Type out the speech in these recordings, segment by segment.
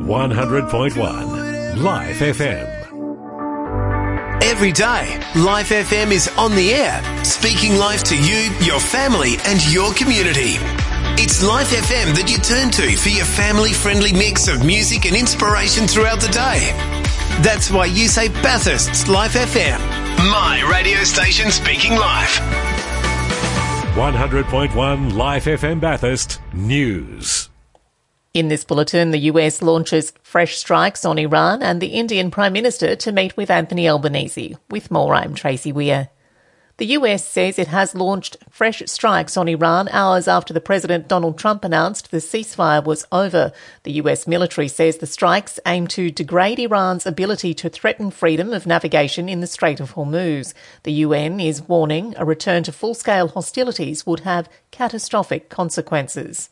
100.1 Life FM. Every day, Life FM is on the air, speaking life to you, your family and your community. It's Life FM that you turn to for your family-friendly mix of music and inspiration throughout the day. That's why you say Bathurst's Life FM, my radio station speaking life. 100.1 Life FM Bathurst News. In this bulletin, the US launches fresh strikes on Iran and the Indian Prime Minister to meet with Anthony Albanese. With more, I'm Tracy Weir. The US says it has launched fresh strikes on Iran hours after the President Donald Trump announced the ceasefire was over. The US military says the strikes aim to degrade Iran's ability to threaten freedom of navigation in the Strait of Hormuz. The UN is warning a return to full-scale hostilities would have catastrophic consequences.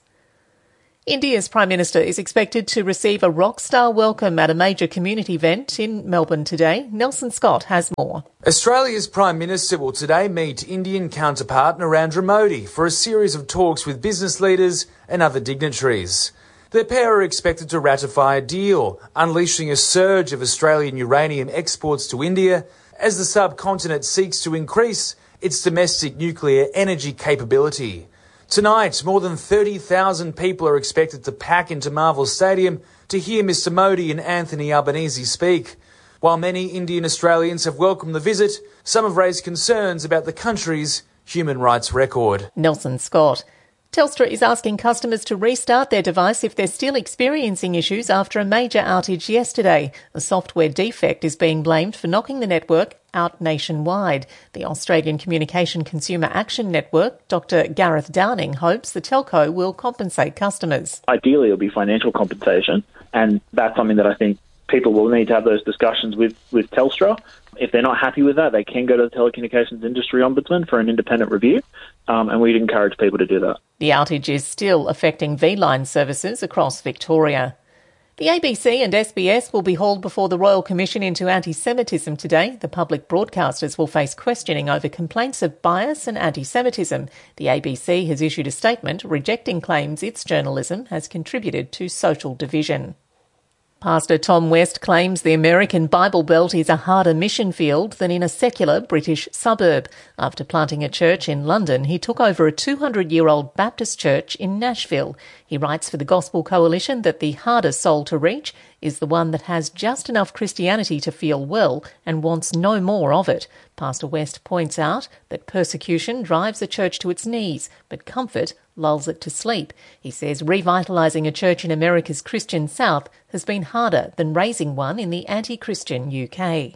India's Prime Minister is expected to receive a rock-star welcome at a major community event in Melbourne today. Nelson Scott has more. Australia's Prime Minister will today meet Indian counterpart Narendra Modi for a series of talks with business leaders and other dignitaries. The pair are expected to ratify a deal, unleashing a surge of Australian uranium exports to India as the subcontinent seeks to increase its domestic nuclear energy capability. Tonight, more than 30,000 people are expected to pack into Marvel Stadium to hear Mr Modi and Anthony Albanese speak. While many Indian Australians have welcomed the visit, some have raised concerns about the country's human rights record. Nelson Scott. Telstra is asking customers to restart their device if they're still experiencing issues after a major outage yesterday. A software defect is being blamed for knocking the network out nationwide. The Australian Communication Consumer Action Network, Dr Gareth Downing, hopes the telco will compensate customers. Ideally, it'll be financial compensation, and that's something that I think people will need to have those discussions with Telstra. If they're not happy with that, they can go to the Telecommunications Industry Ombudsman for an independent review, and we'd encourage people to do that. The outage is still affecting V-Line services across Victoria. The ABC and SBS will be hauled before the Royal Commission into Anti-Semitism today. The public broadcasters will face questioning over complaints of bias and anti-Semitism. The ABC has issued a statement rejecting claims its journalism has contributed to social division. Pastor Tom West claims the American Bible Belt is a harder mission field than in a secular British suburb. After planting a church in London, he took over a 200-year-old Baptist church in Nashville. He writes for the Gospel Coalition that the hardest soul to reach is the one that has just enough Christianity to feel well and wants no more of it. Pastor West points out that persecution drives a church to its knees, but comfort lulls it to sleep. He says revitalising a church in America's Christian South has been harder than raising one in the anti-Christian UK.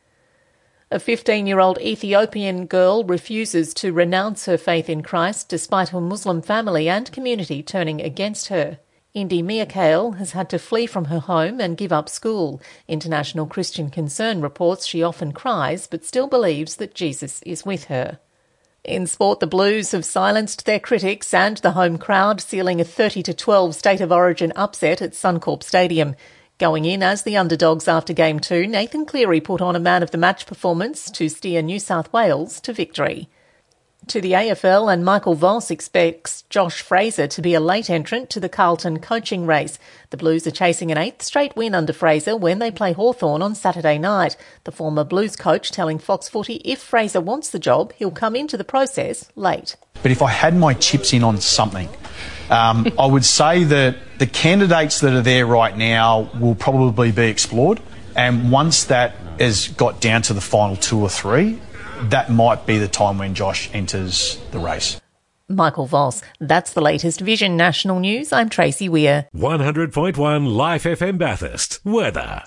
A 15-year-old Ethiopian girl refuses to renounce her faith in Christ despite her Muslim family and community turning against her. Indy Miakael has had to flee from her home and give up school. International Christian Concern reports she often cries but still believes that Jesus is with her. In sport, the Blues have silenced their critics and the home crowd, sealing a 30-12 State of Origin upset at Suncorp Stadium. Going in as the underdogs after Game 2, Nathan Cleary put on a man-of-the-match performance to steer New South Wales to victory. To the AFL, and Michael Voss expects Josh Fraser to be a late entrant to the Carlton coaching race. The Blues are chasing an 8th straight win under Fraser when they play Hawthorn on Saturday night. The former Blues coach telling Fox Footy if Fraser wants the job, he'll come into the process late. But if I had my chips in on something, I would say that the candidates that are there right now will probably be explored. And once that has got down to the final 2 or 3, that might be the time when Josh enters the race. Michael Voss. That's the latest Vision National News. I'm Tracy Weir. 100.1 Life FM Bathurst. Weather.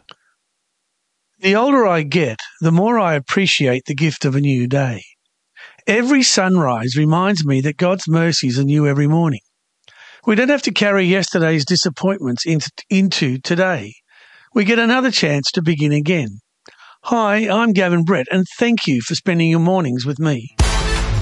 The older I get, the more I appreciate the gift of a new day. Every sunrise reminds me that God's mercies are new every morning. We don't have to carry yesterday's disappointments into today. We get another chance to begin again. Hi, I'm Gavin Brett, and thank you for spending your mornings with me.